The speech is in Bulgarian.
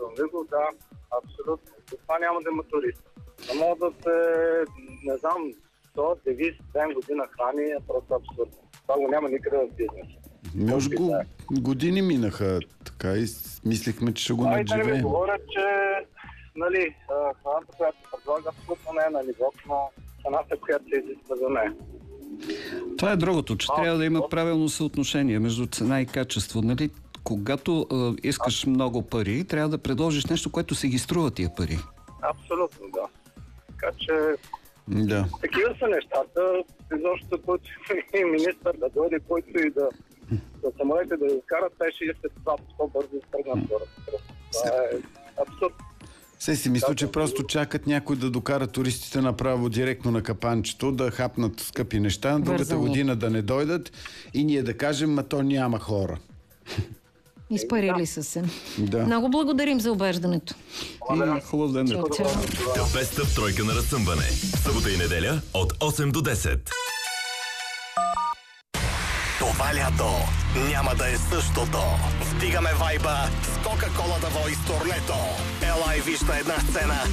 Сърбово, да, абсолютно. Това няма да има туристи. Само да се, не знам, то девиз, ден година храни е просто абсурдно. Това го няма никъде в бизнес. Години минаха така и мислихме, че ще го надживеем. Да ми говорят, че нали, храната, която се предлага, абсолютно не е на нивото на цената, която се изисква за нея. Това е другото, че трябва да има правилно съотношение между цена и качество. Нали? Когато искаш много пари, трябва да предложиш нещо, което се ги струва тия пари. Абсолютно, да. Така че да. Такива са нещата. Изобщо, който и министър да дойде, който и да самолете да карат, те ще искат това по-бързо и тръгнат хората. Това е абсурд. Се си мисля, че просто чакат някой да докара туристите направо директно на капанчето, да хапнат скъпи неща, другата година да не дойдат и ние да кажем, ма то няма хора. Изпарили са се. Да. Много благодарим за обеждането. И хубав ден. The Best of тройка на разсъмване. Събота и неделя от 8 до 10. Това лято няма да е същото. Вдигаме вайба с Coca-Cola The Voice турнето. Ела и виж на една сцена